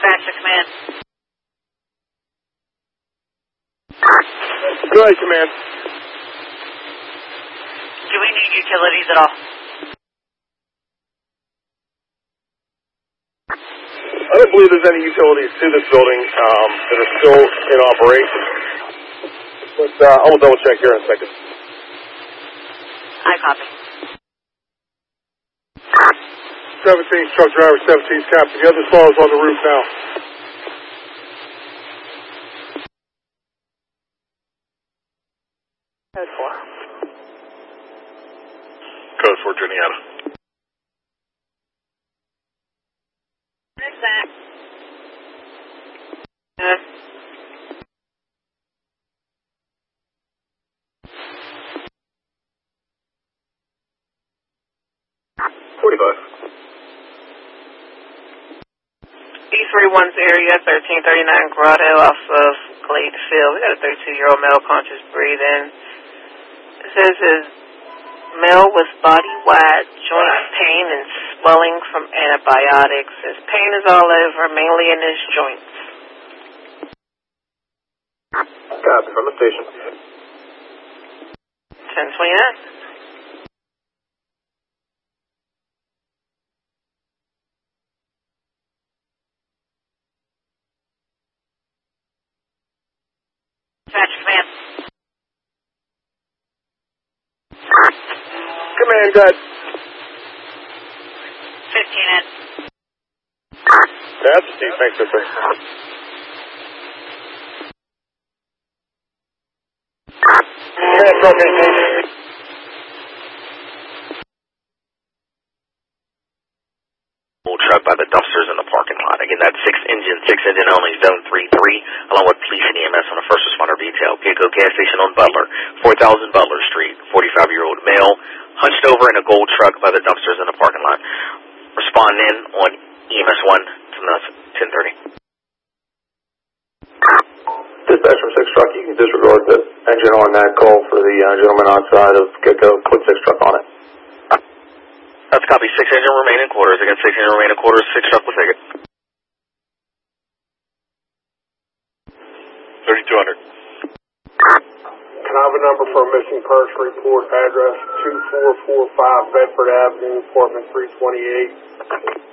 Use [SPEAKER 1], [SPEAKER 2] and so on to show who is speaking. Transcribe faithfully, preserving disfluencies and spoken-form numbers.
[SPEAKER 1] Dispatch to command.
[SPEAKER 2] Go ahead, command.
[SPEAKER 1] Do we need utilities at all?
[SPEAKER 2] I don't believe there's any utilities to this building um, that are still in operation. But uh, I will double check here in a second.
[SPEAKER 1] I copy.
[SPEAKER 2] seventeen, truck driver, seventeen, captain. The other saw is on the roof now.
[SPEAKER 1] Code four.
[SPEAKER 2] Code four, Juniata.
[SPEAKER 1] Where's that? Uh,
[SPEAKER 2] forty-five.
[SPEAKER 1] E thirty-one's area, thirteen thirty-nine Grotto off of Glade Field. We got a thirty-two-year-old male conscious breathing. It says his male with body-wide joint pain and swelling from antibiotics. His pain is all over, mainly in his joints.
[SPEAKER 2] Copy from the station.
[SPEAKER 1] ten twenty-nine. Dispatch command.
[SPEAKER 2] Command, good.
[SPEAKER 1] fifteen in.
[SPEAKER 2] That's Steve, thanks, sir. Command, truck maintain.
[SPEAKER 3] Truck by the dumpsters in the parking lot. Again, that's six engine, six engine only, zone three three, along with police and E M S on a first responder detail. Geico gas station on Butler, four thousand Butler Street, forty-five-year-old male, hunched over in a gold truck by the dumpsters in the parking lot. Respond in on E M S one to ten thirty.
[SPEAKER 2] Dispatch from six truck, you can disregard the engine on that call for the uh, gentleman outside of Geico. Put six truck on it.
[SPEAKER 3] That's copy. Six engine remaining quarters. Again, six engine remaining quarters. Six truck will take it.
[SPEAKER 2] thirty-two hundred.
[SPEAKER 4] Can I have a number for a missing person report? Address two four four five Bedford Avenue, apartment three twenty-eight.